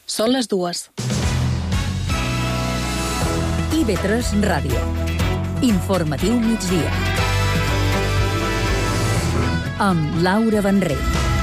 Són les 2. IB3 Ràdio. Informatiu migdia. Amb Laura Benrell.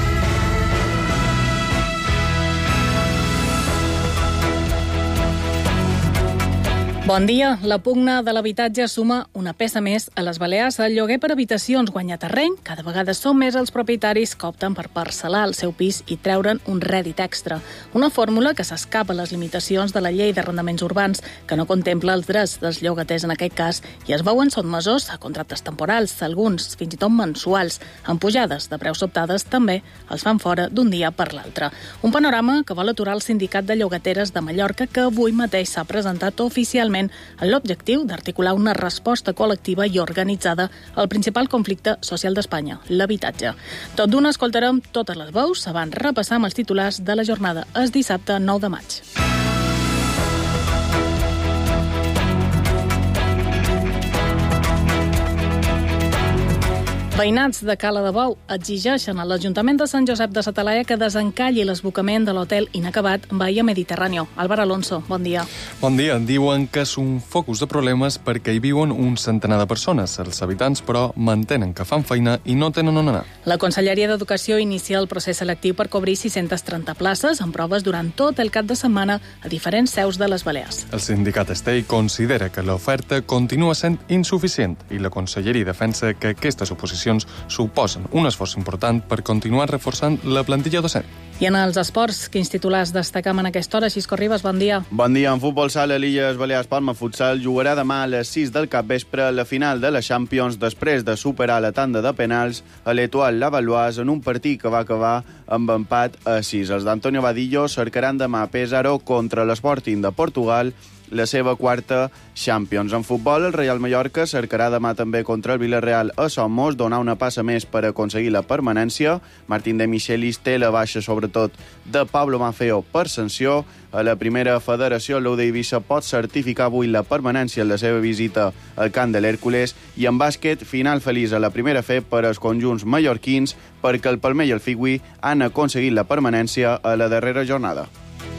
Bon dia. La pugna de l'habitatge suma una peça més a les Balears. El lloguer per habitacions guanya terreny. Cada vegada són més els propietaris que opten per parcel·lar el seu pis i treure'n un rèdit extra. Una fórmula que s'escapa a les limitacions de la llei d'arrendaments urbans, que no contempla els drets dels llogaters en aquest cas, i es veuen sotmesos a contractes temporals, alguns fins i tot mensuals, amb pujades de preus sobtades també els fan fora d'un dia per l'altre. Un panorama que vol aturar el Sindicat de Llogateres de Mallorca, que avui mateix s'ha presentat oficialment en l'objectiu d'articular una resposta col·lectiva i organitzada al principal conflicte social d'Espanya, l'habitatge. Tot d'una escoltarem totes les veus abans repassar amb els titulars de la jornada. És dissabte 9 de maig. Veïnats de Cala de Bou exigeixen a l'Ajuntament de Sant Josep de sa Talaia que desencalli l'esbocament de l'hotel inacabat Bahia Mediterráneo. Álvaro Alonso, bon dia. Bon dia. Diuen que és un focus de problemes perquè hi viuen un centenar de persones. Els habitants, però, mantenen que fan feina i no tenen on anar. La Conselleria d'Educació inicia el procés selectiu per cobrir 630 places amb proves durant tot el cap de setmana a diferents seus de les Balears. El sindicat Estei considera que l'oferta continua sent insuficient i la Conselleria defensa que aquestes oposicions suposen un esforç important per continuar reforçant la plantilla docent. I en els esports, quins titulars destacam en aquesta hora? Xisco Ribas, bon dia. Bon dia. En futbol sala, l'Illes Balears Palma Futsal jugarà demà a les 6 del capvespre la final de la Champions després de superar la tanda de penals a l'Etoile Lavalloise en un partit que va acabar amb empat a 6. Els d'Antonio Vadillo cercaran demà a Pesaro contra l'Sporting de Portugal la seva quarta Champions. En futbol, el Real Mallorca cercarà demà també contra el Villarreal a Somos, donar una passa més per aconseguir la permanència. Martín de Michelis té la baixa, sobretot, de Pablo Maffeo per sanció. A la primera federació, l'Ou d'Eivissa pot certificar avui la permanència en la seva visita al camp de l'Hèrcules. I en bàsquet, final feliç a la primera fe per als conjunts mallorquins perquè el Palmer i el Figui han aconseguit la permanència a la darrera jornada.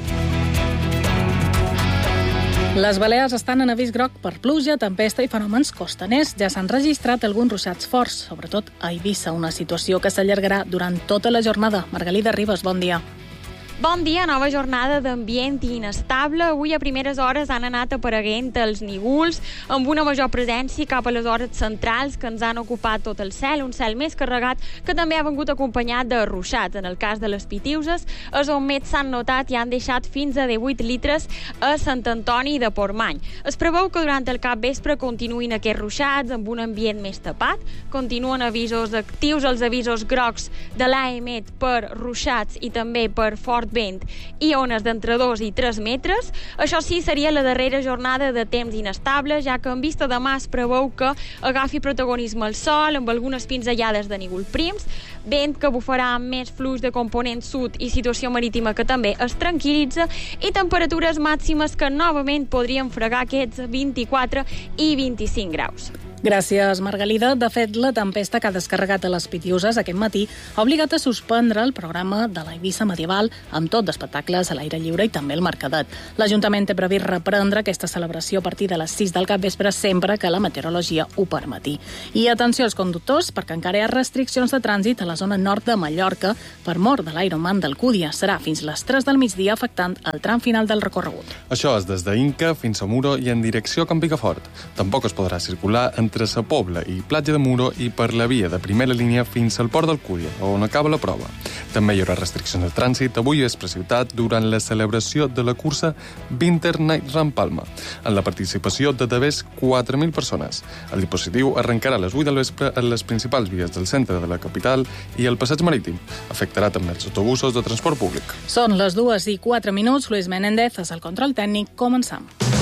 Les Balears estan en avís groc per pluja, tempesta i fenòmens costaners. Ja s'han registrat alguns ruixats forts, sobretot a Eivissa, una situació que s'allargarà durant tota la jornada. Margalida Ribas, bon dia. Bon dia, nova jornada d'ambient inestable. Avui a primeres hores han anat apareguent els nígols, amb una major presència cap a les hores centrals que ens han ocupat tot el cel, un cel més carregat que també ha vengut acompanyat de ruixats. En el cas de les Pitiuses, els augments s'han notat i han deixat fins a 18 litres a Sant Antoni de Portmany. Es preveu que durant el capvespre continuïn aquests ruixats amb un ambient més tapat. Continuen avisos actius, els avisos grocs de l'AEMET per ruixats i també per fort vent i ones d'entre 2 i 3 metres. Això sí, seria la darrera jornada de temps inestable, ja que en vista demà es preveu que agafi protagonisme el sol, amb algunes pinzellades de nígol prims, vent que bufarà amb més flux de component sud i situació marítima que també es tranquil·litza, i temperatures màximes que novament podrien fregar aquests 24 i 25 graus. Gràcies, Margalida. De fet, la tempesta que ha descarregat a les Pitiuses aquest matí ha obligat a suspendre el programa de la Eivissa medieval amb tot d'espectacles a l'aire lliure i també el mercadet. L'Ajuntament té previst reprendre aquesta celebració a partir de les 6 del capvespre sempre que la meteorologia ho permeti. I atenció als conductors, perquè encara hi ha restriccions de trànsit a la zona nord de Mallorca per mort de l'Ironman d'Alcúdia. Serà fins les 3 del migdia afectant el tram final del recorregut. Això és des d'Inca fins a Muro i en direcció a Can Picafort. Tampoc es podrà circular entre Sa Pobla i Platja de Muro i per la via de primera línia fins al port d'Alcúdia, on acaba la prova. També hi haurà restriccions de trànsit avui a Vespre Ciutat durant la celebració de la cursa Winter Night Run Palma, en la participació de d'haver 4.000 persones. El dispositiu arrencarà a les 8 del vespre en les principals vies del centre de la capital i el passeig marítim. Afectarà també els autobusos de transport públic. Són les 2:04. Luis Menéndez és el control tècnic. Començam.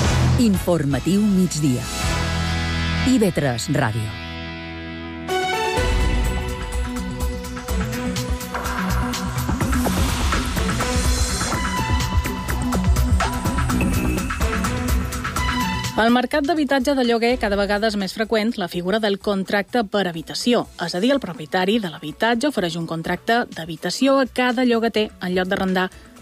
Informatiu migdia. IB3 Ràdio. Al mercat d'habitatge de lloguer cada vegada és més freqüent la figura del contracte per habitació. És a dir, el propietari de l'habitatge ofereix un contracte d'habitació a cada llogater en lloc d'arrendar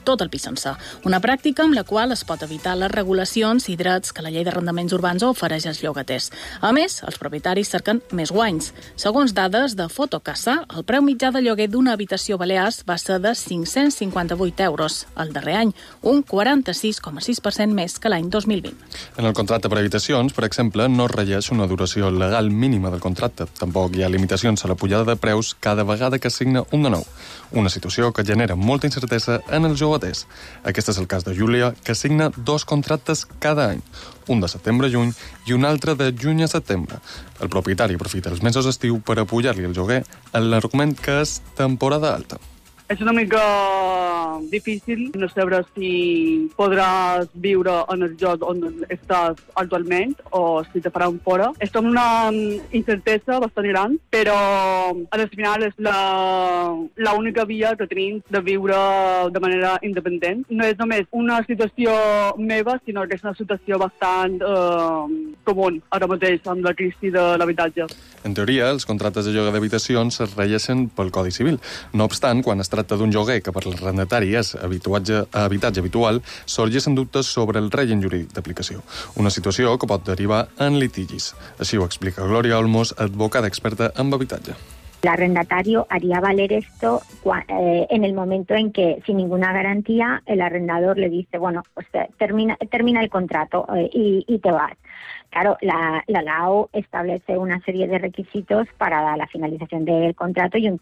tot el pis sencer. Una pràctica amb la qual es pot evitar les regulacions i drets que la llei d'arrendaments urbans ofereix als llogaters. A més, els propietaris cerquen més guanys. Segons dades de Fotocasa, el preu mitjà de lloguer d'una habitació a Balears va ser de 558 euros el darrer any, un 46,6% més que l'any 2020. En el contracte per habitacions, per exemple, no es regeix una duració legal mínima del contracte. Tampoc hi ha limitacions a la pujada de preus cada vegada que es signa un de nou. Una situació que genera molta incertesa en els llogaters. Aquest és el cas de Júlia, que signa 2 contractes cada any, un de setembre a juny i un altre de juny a setembre. El propietari aprofita els mesos d'estiu per apujar-li el lloguer en l'argument que és temporada alta. És una mica difícil no saber si podràs viure en el lloc on estàs actualment o si te faran fora. És una incertesa bastant gran, però al final és l'única via que tenim de viure de manera independent. No és només una situació meva, sinó que és una situació bastant comú ara mateix amb la crisi de l'habitatge. En teoria, els contractes de lloguer d'habitacions es regeixen pel Codi Civil. No obstant, quan es tracta d'un lloguer que per l'arrendatari és habitatge habitual, sorgeixen dubtes sobre el règim jurídic d'aplicació. Una situació que pot derivar en litigis. Així ho explica Glòria Olmos, advocada experta en habitatge. El arrendatario haría valer esto en el momento en que, sin ninguna garantía, el arrendador le dice, bueno, pues termina el contrato y te vas. Claro, la LAO establece una serie de requisitos para la finalización del contrato y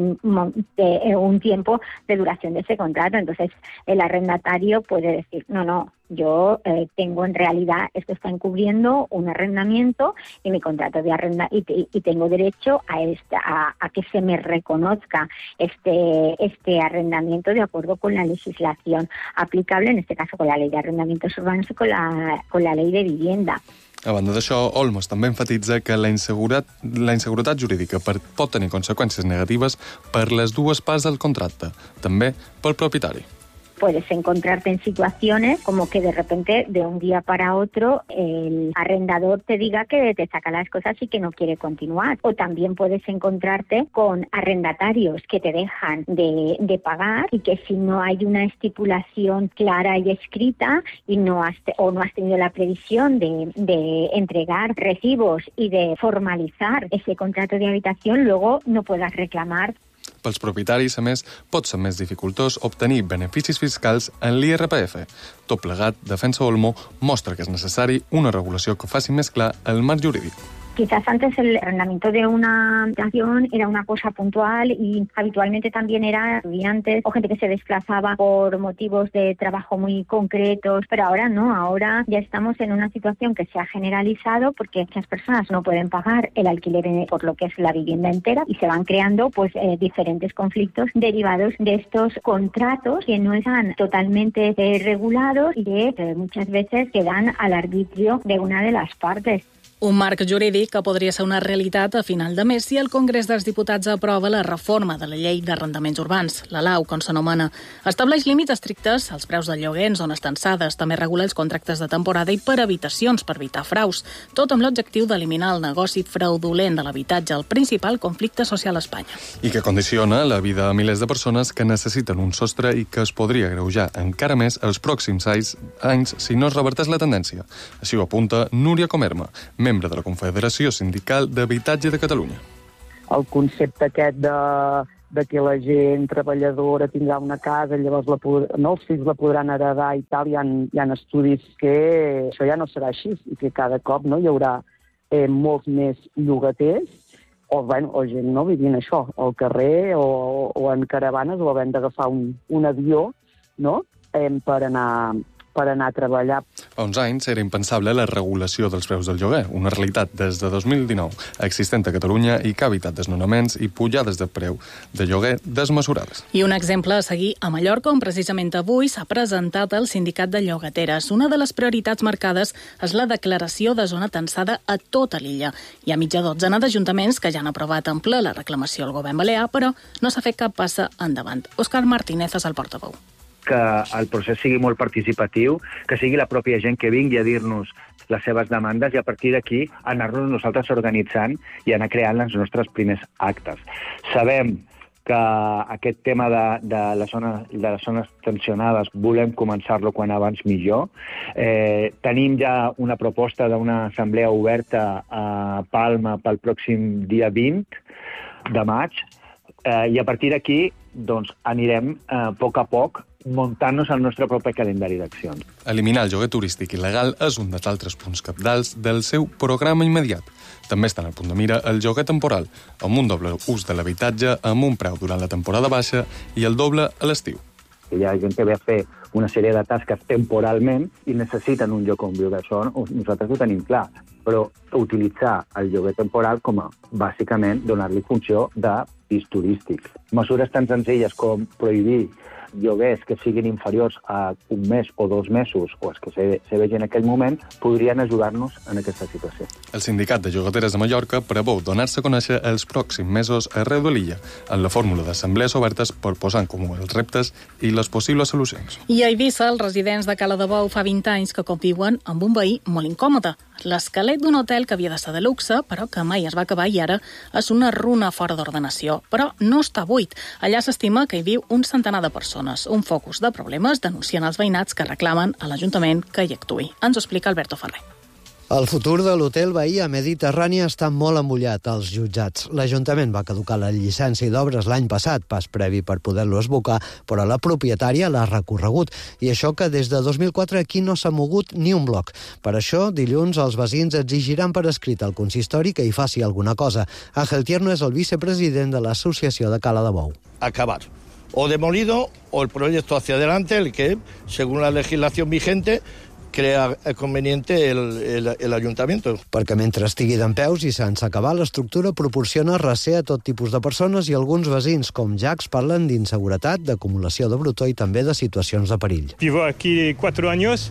un tiempo de duración de ese contrato. Entonces, el arrendatario puede decir, no, yo tengo en realidad, esto está encubriendo un arrendamiento y mi contrato de y tengo derecho a que se me reconozca este arrendamiento de acuerdo con la legislación aplicable, en este caso con la ley de arrendamientos urbanos y con la ley de vivienda. A banda d'això, Olmos també enfatitza que la inseguretat jurídica pot tenir conseqüències negatives per les dues parts del contracte, també pel propietari. Puedes encontrarte en situaciones como que de repente, de un día para otro, el arrendador te diga que te saca las cosas y que no quiere continuar. O también puedes encontrarte con arrendatarios que te dejan de pagar y que si no hay una estipulación clara y escrita y no has tenido la previsión de entregar recibos y de formalizar ese contrato de habitación, luego no puedas reclamar. Pels propietaris, a més, pot ser més dificultós obtenir beneficis fiscals en l'IRPF. Tot plegat, Defensa Olmo mostra que és necessari una regulació que faci més clar el marc jurídic. Quizás antes el arrendamiento de una habitación era una cosa puntual y habitualmente también eran estudiantes o gente que se desplazaba por motivos de trabajo muy concretos, pero ahora no, ahora ya estamos en una situación que se ha generalizado porque muchas personas no pueden pagar el alquiler por lo que es la vivienda entera y se van creando diferentes conflictos derivados de estos contratos que no están totalmente regulados y que muchas veces quedan al arbitrio de una de las partes. Un marc jurídic que podria ser una realitat a final de mes si el Congrés dels Diputats aprova la reforma de la llei d'arrendaments urbans, la LAU, com s'anomena. Estableix límits estrictes als preus de lloguer en zones tensades, també regula els contractes de temporada i per habitacions per evitar fraus, tot amb l'objectiu d'eliminar el negoci fraudulent de l'habitatge, el principal conflicte social a Espanya. I que condiciona la vida a milers de persones que necessiten un sostre i que es podria agreujar encara més els pròxims anys si no es reverteix la tendència. Així ho apunta Núria Comerma, membre de la Confederació Sindical d'Habitatge de Catalunya. El concepte aquest de que la gent treballadora tindrà una casa, llavors els fills la podran heredar i tal, hi ha estudis que això ja no serà així i que cada cop hi haurà molts més llogaters o gent vivint això, al carrer o en caravanes o havent d'agafar un avió per anar a treballar. Fa uns anys era impensable la regulació dels preus del lloguer, una realitat des de 2019 existent a Catalunya i que ha evitat desnonaments i pujades de preu de lloguer desmesurades. I un exemple a seguir a Mallorca, on precisament avui s'ha presentat el Sindicat de Llogateres. Una de les prioritats marcades és la declaració de zona tensada a tota l'illa. Hi ha mitja dotzena d'ajuntaments que ja han aprovat en ple la reclamació al govern balear, però no s'ha fet cap passa endavant. Òscar Martínez és el portaveu. Que el procés sigui molt participatiu, que sigui la pròpia gent que vingui a dir-nos les seves demandes i a partir d'aquí anar-nos nosaltres organitzant i anar creant els nostres primers actes. Sabem que aquest tema de les zones tensionades volem començar-lo quan abans millor. Tenim ja una proposta d'una assemblea oberta a Palma pel pròxim dia 20 de maig, i a partir d'aquí doncs, anirem a poc muntant-nos el nostre propi calendari d'accions. Eliminar el lloguer turístic il·legal és un dels altres punts cabdals del seu programa immediat. També està en el punt de mira el lloguer temporal, amb un doble ús de l'habitatge amb un preu durant la temporada baixa i el doble a l'estiu. Hi ha gent que ve a fer una sèrie de tasques temporalment i necessiten un lloc on viure. Això nosaltres ho tenim clar, però utilitzar el lloguer temporal com a, bàsicament, donar-li funció de pis turístic. Mesures tan senzilles com prohibir lloguers que siguin inferiors a un mes o 2 mesos, o els que se vegi en aquell moment, podrien ajudar-nos en aquesta situació. El Sindicat de Llogateres de Mallorca preveu donar-se a conèixer els pròxims mesos arreu de l'illa, en la fórmula d'assemblees obertes per posar en comú els reptes i les possibles solucions. I a Eivissa, els residents de Cala de Bou fa 20 anys que conviuen amb un veí molt incòmode. L'esquelet d'un hotel que havia de ser de luxe, però que mai es va acabar i ara és una runa fora d'ordenació. Però no està buit. Allà s'estima que hi viu un centenar de persones. Un focus de problemes denuncien els veïnats que reclamen a l'Ajuntament que hi actuï. Ens ho explica Alberto Ferrer. El futur de l'hotel Bahia Mediterrània està molt embullat als jutjats. L'Ajuntament va caducar la llicència d'obres l'any passat, pas previ per poder-lo esbocar, però la propietària l'ha recorregut. I això que des de 2004 aquí no s'ha mogut ni un bloc. Per això, dilluns, els veïns exigiran per escrit al consistori que hi faci alguna cosa. Ángel Tierno és el vicepresident de l'Associació de Cala de Bou. Acabar. O demolido o el proyecto hacia adelante, el que, según la legislación vigente, crea conveniente el Ayuntamiento. Perquè mentre estigui dempeus i sense acabar, l'estructura proporciona recer a tot tipus de persones i alguns veïns, com Jacques, parlen d'inseguretat, d'acumulació de brutó i també de situacions de perill. Vivo aquí 4 años.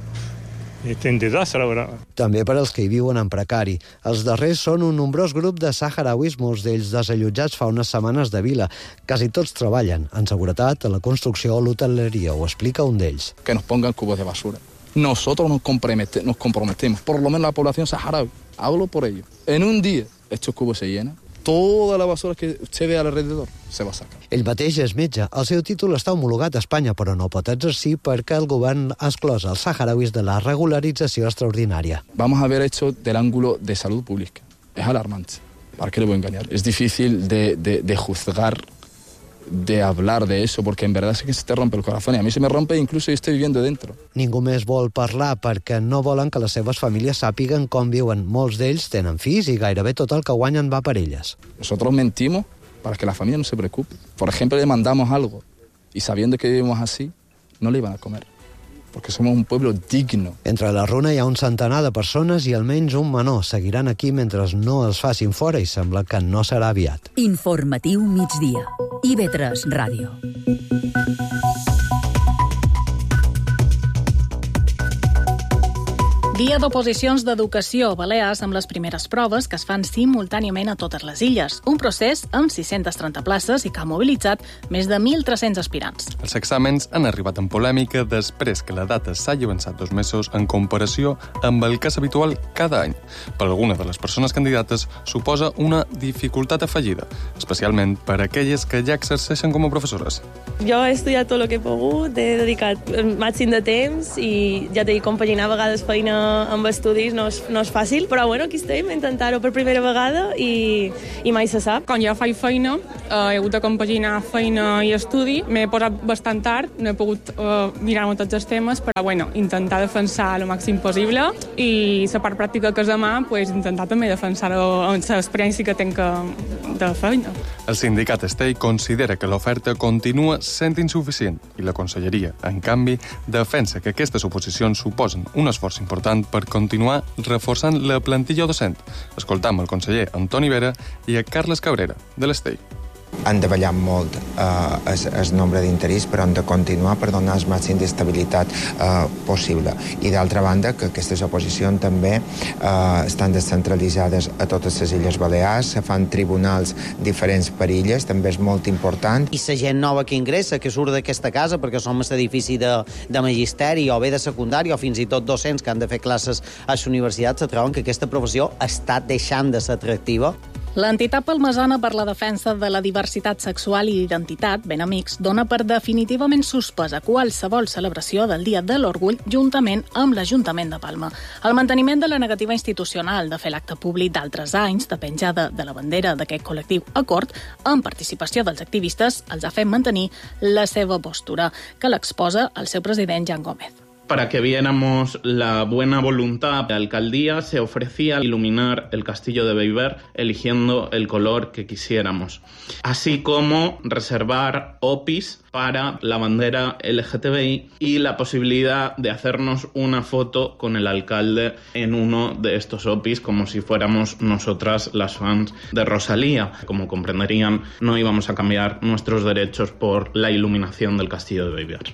Este un desastre ahora. També per als que hi viuen en precari. Els darrers són un nombrós grup de saharauis, molts d'ells desallotjats fa unes setmanes de Vila. Quasi tots treballen en seguretat, a la construcció o l'hoteleria, ho explica un d'ells. Que nos pongan cubos de basura. Nosotros nos comprometemos, por lo menos la población saharaui, hablo por ello. En un día estos cubos se llenan, toda la basura que se ve alrededor se va a sacar. Ell mateix és metge. El seu títol està homologat a Espanya, però no pot exercir perquè el govern ha exclòs els saharauis de la regularització extraordinària. Vamos a ver esto del ángulo de salud pública. Es alarmante. ¿Para qué le voy a engañar? Es difícil de juzgar, de hablar de eso, porque en verdad es que se te rompe el corazón y a mí se me rompe incluso yo estoy viviendo dentro. Ningú més vol parlar perquè no volen que les seves famílies sàpiguen com viuen. Molts d'ells tenen fills i gairebé tot el que guanyen va per elles. Nosotros mentimos para que la familia no se preocupe. Por ejemplo, le mandamos algo y sabiendo que vivimos así, no le iban a comer. Perquè som un poble digno. Entre la runa hi ha un centenar de persones i almenys un menor seguiran aquí mentre no els facin fora i sembla que no serà aviat. Informatiu migdia. IB3 Ràdio. Dia d'oposicions d'educació a Balears amb les primeres proves que es fan simultàniament a totes les illes. Un procés amb 630 places i que ha mobilitzat més de 1.300 aspirants. Els exàmens han arribat en polèmica després que la data s'hagi avançat 2 mesos en comparació amb el que és habitual cada any. Per a alguna de les persones candidates suposa una dificultat afegida, especialment per a aquelles que ja exerceixen com a professores. Jo he estudiat tot el que he pogut, he dedicat el màxim de temps i ja t'he dit, compaginar a vegades feina amb estudis no és fàcil, però bueno, aquí estem, intentar-ho per primera vegada i mai se sap. Quan ja faig feina, he hagut de compaginar feina i estudi, m'he posat bastant tard, no he pogut mirar-me tots els temes, però bueno, intentar defensar el màxim possible i la part pràctica que és demà, pues, intentar també defensar-ho amb l'experiència que tinc de feina. El sindicat Estei considera que l'oferta continua sent insuficient i la conselleria, en canvi, defensa que aquestes oposicions suposen un esforç important per continuar reforçant la plantilla docent. Escoltam el conseller Antoni Vera i a Carles Cabrera, de l'Estei. Han davallat molt el nombre d'interins, però han de continuar per donar el màxim d'estabilitat possible. I d'altra banda, que aquestes oposicions també estan descentralitzades a totes les Illes Balears, se fan tribunals diferents per illes, també és molt important. I la gent nova que ingressa, que surt d'aquesta casa, perquè som a l'edifici de magisteri o bé de secundària o fins i tot docents que han de fer classes a les universitats, se troben que aquesta professió està deixant de ser atractiva. L'entitat palmesana per la defensa de la diversitat sexual i d'identitat, Ben Amics, dona per definitivament suspesa qualsevol celebració del Dia de l'Orgull juntament amb l'Ajuntament de Palma. El manteniment de la negativa institucional de fer l'acte públic d'altres anys de penjada de la bandera d'aquest col·lectiu Acord, amb participació dels activistes, els ha fet mantenir la seva postura, que l'exposa el seu president, Jan Gómez. Para que viéramos la buena voluntad, la alcaldía se ofrecía a iluminar el castillo de Beiber eligiendo el color que quisiéramos, así como reservar OPIs para la bandera LGTBI y la posibilidad de hacernos una foto con el alcalde en uno de estos OPIs como si fuéramos nosotras las fans de Rosalía. Como comprenderían, no íbamos a cambiar nuestros derechos por la iluminación del castillo de Beiber.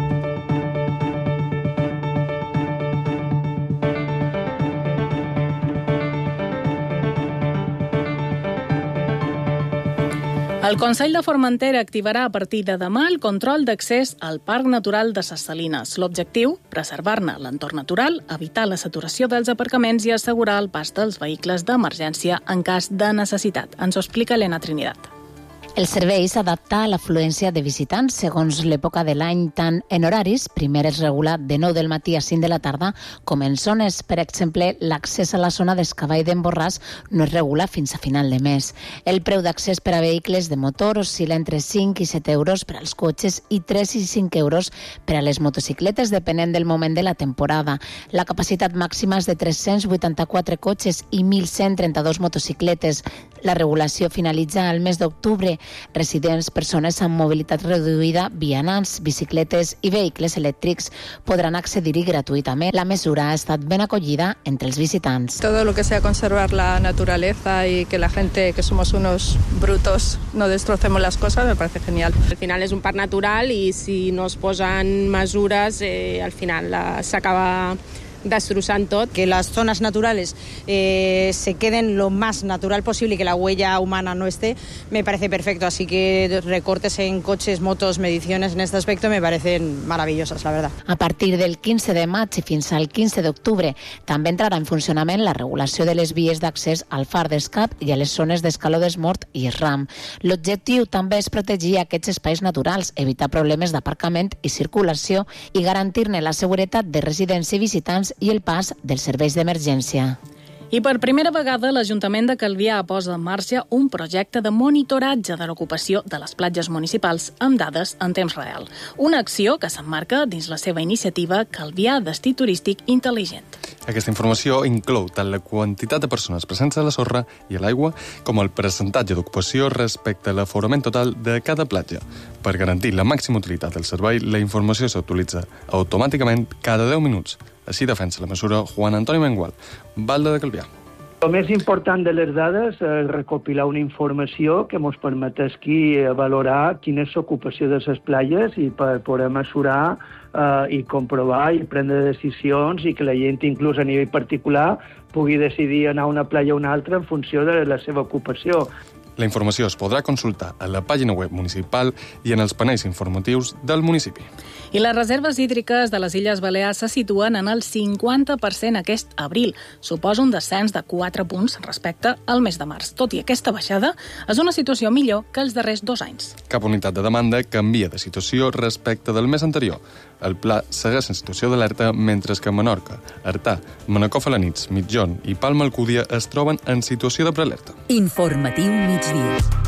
El Consell de Formentera activarà a partir de demà el control d'accés al Parc Natural de Ses Salines. L'objectiu, preservar-ne l'entorn natural, evitar la saturació dels aparcaments i assegurar el pas dels vehicles d'emergència en cas de necessitat. Ens ho explica Elena Trinidad. El servei s'adapta a l'afluència de visitants segons l'època de l'any, tant en horaris, primer és regulat de 9 del matí a 5 de la tarda, com en zones. Per exemple, l'accés a la zona d'Escavall d'en Borràs no es regula fins a final de mes. El preu d'accés per a vehicles de motor oscil·la entre 5 i 7 euros per als cotxes i 3 i 5 euros per a les motocicletes, depenent del moment de la temporada. La capacitat màxima és de 384 cotxes i 1.132 motocicletes. La regulació finalitza al mes d'octubre. Residents, persones amb mobilitat reduïda, vianants, bicicletes i vehicles elèctrics podran accedir-hi gratuïtament. La mesura ha estat ben acollida entre els visitants. Todo lo que sea conservar la naturaleza y que la gente, que somos unos brutos, no destrocemos las cosas, me parece genial. Al final és un parc natural i si no es posen mesures, al final s'acaba destrozando todo. Que las zonas naturales se queden lo más natural posible y que la huella humana no esté, me parece perfecto. Así que recortes en coches, motos, mediciones en este aspecto me parecen maravillosas, la verdad. A partir del 15 de maig i fins al 15 d'octubre també entrarà en funcionament la regulació de les vies d'accés al far d'Escap i a les zones d'Escaló d'Esmort i Esram. L'objectiu també és protegir aquests espais naturals, evitar problemes d'aparcament i circulació i garantir-ne la seguretat de residents i visitants i el pas dels serveis d'emergència. I per primera vegada l'Ajuntament de Calvià posa en marxa un projecte de monitoratge de l'ocupació de les platges municipals amb dades en temps real. Una acció que s'emmarca dins la seva iniciativa Calvià Destí Turístic Intel·ligent. Aquesta informació inclou tant la quantitat de persones presents a la sorra i a l'aigua com el percentatge d'ocupació respecte a l'aforament total de cada platja. Per garantir la màxima utilitat del servei, la informació s'actualitza automàticament cada 10 minuts. Així defensa la mesura Juan Antoni Mengual, Valde de Calvià. El més important de les dades és recopilar una informació que ens permetesqui valorar quina és l'ocupació de les platges i per poder mesurar i comprovar i prendre decisions i que la gent, inclús a nivell particular, pugui decidir anar a una platja o una altra en funció de la seva ocupació. La informació es podrà consultar a la pàgina web municipal i en els panells informatius del municipi. I les reserves hídriques de les Illes Balears se situen en el 50% aquest abril. Suposa un descens de 4 punts respecte al mes de març. Tot i aquesta baixada, és una situació millor que els darrers 2 anys. Cap unitat de demanda canvia de situació respecte del mes anterior. El pla segueix en situació d'alerta, mentre que Menorca, Artà, Manacor Felanitx, Mitjón i Palma Alcúdia es troben en situació de prealerta. Informatiu migdia.